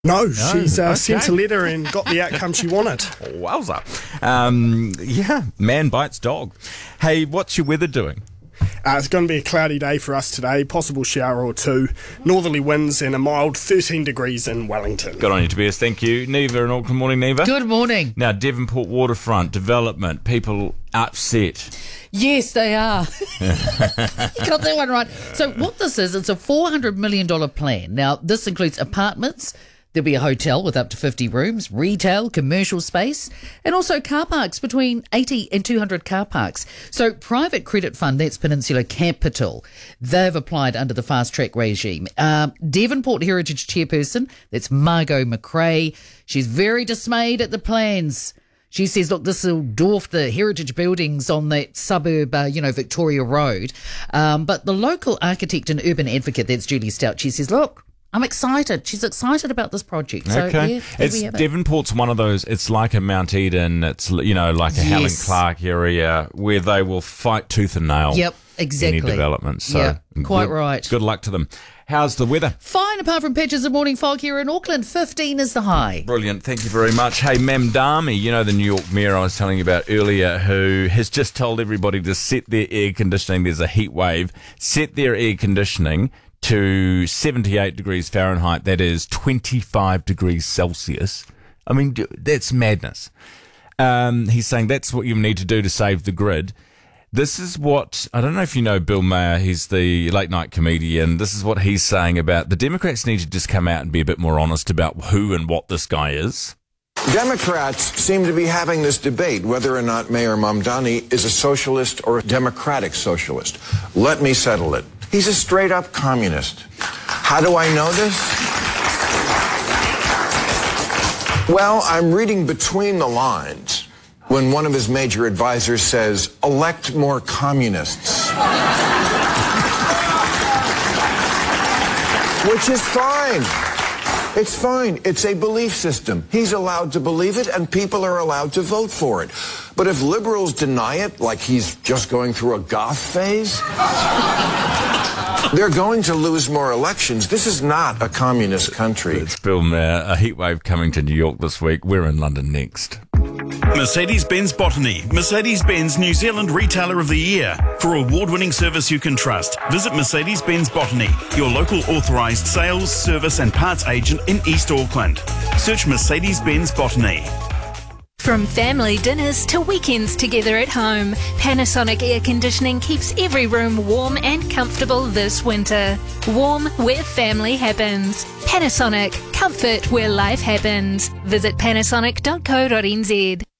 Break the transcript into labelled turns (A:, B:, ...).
A: No, she's sent a letter and got the outcome she wanted.
B: Wowza. Man bites dog. Hey, what's your weather doing?
A: It's going to be a cloudy day for us today, possible shower or two, northerly winds and a mild 13 degrees in Wellington.
B: Good on you, Tobias. Thank you. Neva in Auckland. Morning, Neva.
C: Good morning.
B: Now, Devonport waterfront development, people upset.
C: Yes, they are. You got that one right. So what this is, it's a $400 million plan. Now, this includes apartments. There'll be a hotel with up to 50 rooms, retail, commercial space, and also car parks, between 80 and 200 car parks. So private credit fund, that's Peninsula Capital, they've applied under the fast track regime. Devonport Heritage Chairperson, that's Margot McRae, she's very dismayed at the plans. She says, look, this will dwarf the heritage buildings on that suburb, Victoria Road. But the local architect and urban advocate, that's Julie Stout, she says, look, I'm excited. She's excited about this project. So,
B: okay. Devonport's one of those, it's like a Mount Eden, it's, like a Helen Clark area where they will fight tooth and nail.
C: Yep, exactly.
B: Any development. So
C: yep, quite right.
B: Good luck to them. How's the weather?
C: Fine, apart from patches of morning fog here in Auckland. 15 is the high.
B: Brilliant. Thank you very much. Hey, Mamdani, the New York mayor I was telling you about earlier, who has just told everybody to set their air conditioning. There's a heat wave. Set their air conditioning to 78 degrees Fahrenheit, that is 25 degrees Celsius. I mean, that's madness. He's saying that's what you need to do to save the grid. This is what, I don't know if you know Bill Maher, he's the late night comedian. This is what he's saying about the Democrats need to just come out and be a bit more honest about who and what this guy is.
D: Democrats seem to be having this debate whether or not Mayor Mamdani is a socialist or a democratic socialist. Let me settle it. He's a straight-up communist. How do I know this? Well, I'm reading between the lines when one of his major advisors says, elect more communists. Which is fine. It's fine. It's a belief system. He's allowed to believe it, and people are allowed to vote for it. But if liberals deny it, like he's just going through a goth phase, they're going to lose more elections. This is not a communist country.
B: It's Bill Maher. A heatwave coming to New York this week. We're in London next.
E: Mercedes-Benz Botany, Mercedes-Benz New Zealand Retailer of the Year. For award-winning service you can trust, visit Mercedes-Benz Botany, your local authorised sales, service and parts agent in East Auckland. Search Mercedes-Benz Botany.
F: From family dinners to weekends together at home, Panasonic Air Conditioning keeps every room warm and comfortable this winter. Warm where family happens. Panasonic, comfort where life happens. Visit panasonic.co.nz.